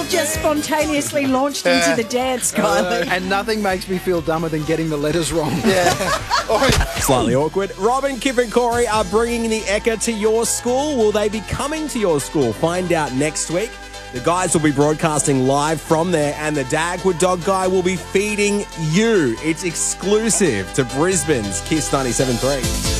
You've just spontaneously launched into the dance, Kylie. And nothing makes me feel dumber than getting the letters wrong. Slightly awkward. Robin, Kip and Corey are bringing the Ekka to your school. Will they be coming to your school? Find out next week. The guys will be broadcasting live from there, and the Dagwood Dog Guy will be feeding you. It's exclusive to Brisbane's Kiss 97.3.